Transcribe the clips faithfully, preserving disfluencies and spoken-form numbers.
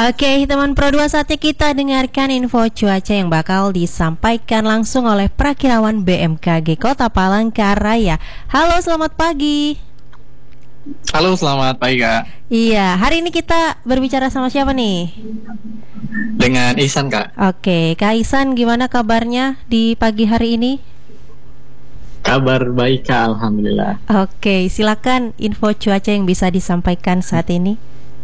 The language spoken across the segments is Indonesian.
Oke, teman Pro dua, saatnya kita dengarkan info cuaca yang bakal disampaikan langsung oleh Prakirawan B M K G Kota Palangkaraya. Halo, selamat pagi. Halo, selamat pagi Kak. Iya, hari ini kita berbicara sama siapa nih? Dengan Ihsan Kak. Oke, Kak Ihsan, gimana kabarnya di pagi hari ini? Kabar baik Kak, Alhamdulillah. Oke, silakan info cuaca yang bisa disampaikan saat ini.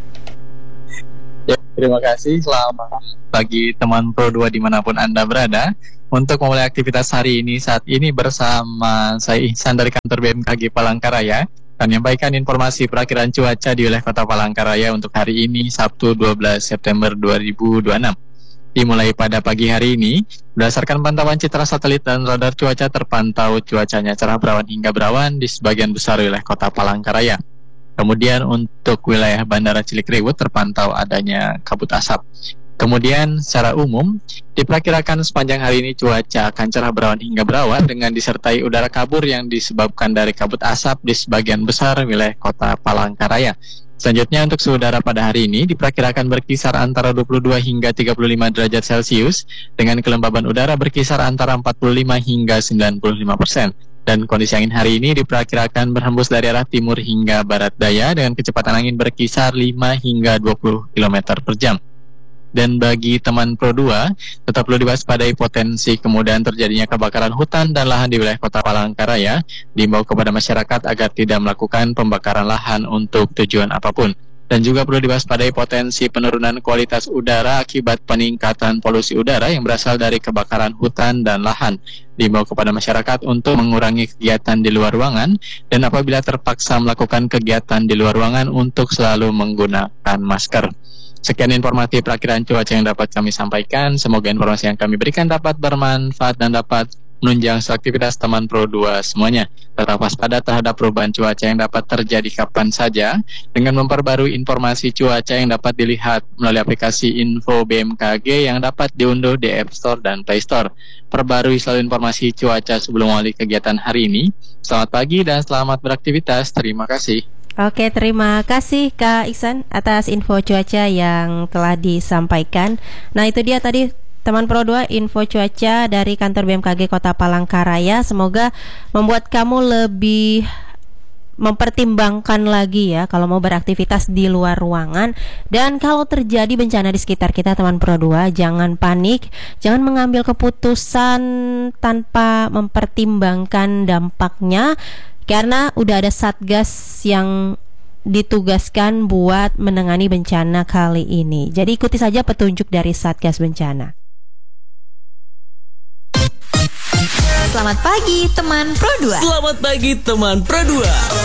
Ya, terima kasih. Selamat pagi teman Pro dua dimanapun Anda berada. Untuk memulai aktivitas hari ini, saat ini bersama saya Ihsan dari kantor B M K G Palangkaraya dan menyampaikan informasi perakiraan cuaca di wilayah Kota Palangkaraya untuk hari ini Sabtu dua belas September dua ribu dua puluh enam. Dimulai pada pagi hari ini, berdasarkan pantauan citra satelit dan radar cuaca terpantau cuacanya cerah berawan hingga berawan di sebagian besar wilayah Kota Palangkaraya. Kemudian untuk wilayah Bandara Cilikriwut terpantau adanya kabut asap. Kemudian secara umum diperkirakan sepanjang hari ini cuaca akan cerah berawan hingga berawan dengan disertai udara kabur yang disebabkan dari kabut asap di sebagian besar wilayah Kota Palangkaraya. Selanjutnya untuk suhu udara pada hari ini diperkirakan berkisar antara dua puluh dua hingga tiga puluh lima derajat Celcius dengan kelembaban udara berkisar antara empat puluh lima hingga sembilan puluh lima persen. Dan kondisi angin hari ini diperkirakan berhembus dari arah timur hingga barat daya dengan kecepatan angin berkisar lima hingga dua puluh kilometer per jam. Dan bagi teman Pro dua, tetap perlu diwaspadai potensi kemudahan terjadinya kebakaran hutan dan lahan di wilayah Kota Palangkaraya. Diimbau kepada masyarakat agar tidak melakukan pembakaran lahan untuk tujuan apapun. Dan juga perlu diwaspadai potensi penurunan kualitas udara akibat peningkatan polusi udara yang berasal dari kebakaran hutan dan lahan. Diimbau kepada masyarakat untuk mengurangi kegiatan di luar ruangan dan apabila terpaksa melakukan kegiatan di luar ruangan untuk selalu menggunakan masker. Sekian informasi perakiraan cuaca yang dapat kami sampaikan. Semoga informasi yang kami berikan dapat bermanfaat dan dapat menunjang aktivitas teman Pro dua semuanya. Tetap waspada terhadap perubahan cuaca yang dapat terjadi kapan saja dengan memperbarui informasi cuaca yang dapat dilihat melalui aplikasi Info B M K G yang dapat diunduh di App Store dan Play Store. Perbarui selalu informasi cuaca sebelum memulai kegiatan hari ini. Selamat pagi dan selamat beraktivitas. Terima kasih. Oke, terima kasih Kak Ihsan atas info cuaca yang telah disampaikan. Nah, itu dia tadi teman Pro dua info cuaca dari kantor B M K G Kota Palangkaraya. Semoga membuat kamu lebih mempertimbangkan lagi ya kalau mau beraktivitas di luar ruangan. Dan kalau terjadi bencana di sekitar kita teman Pro dua, jangan panik, jangan mengambil keputusan tanpa mempertimbangkan dampaknya. Karena udah ada Satgas yang ditugaskan buat menangani bencana kali ini. Jadi ikuti saja petunjuk dari Satgas Bencana. Selamat pagi teman Pro dua. Selamat pagi teman Pro dua.